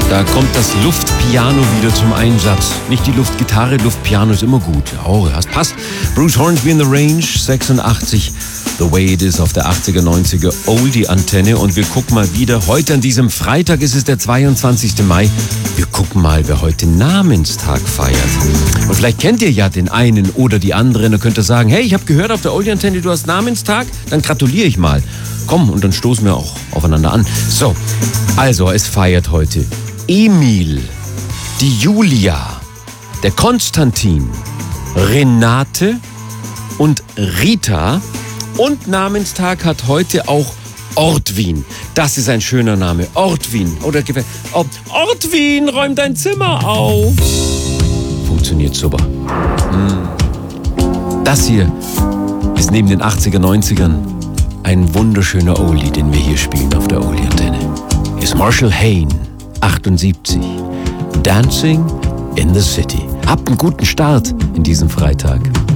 Da kommt das Luftpiano wieder zum Einsatz. Nicht die Luftgitarre, Luftpiano ist immer gut. Oh, das passt. Bruce Hornsby in the Range, 86. The Way It Is auf der 80er, 90er Oldie-Antenne. Und wir gucken mal wieder, heute an diesem Freitag ist es der 22. Mai. Wir gucken mal, wer heute Namenstag feiert. Und vielleicht kennt ihr ja den einen oder die andere. Dann könnt ihr sagen, hey, ich habe gehört auf der Oldie-Antenne, du hast Namenstag. Dann gratuliere ich mal. Komm, und dann stoßen wir auch aufeinander an. So, also es feiert heute Emil, die Julia, der Konstantin, Renate und Rita. Und Namenstag hat heute auch Ortwin. Das ist ein schöner Name. Ortwin. Oder Ortwin, räum dein Zimmer auf. Funktioniert super. Das hier ist neben den 80er, 90ern ein wunderschöner Oldie, den wir hier spielen auf der Oldie-Antenne. Ist Marshall Hayne, 78. Dancing in the City. Habt einen guten Start in diesem Freitag.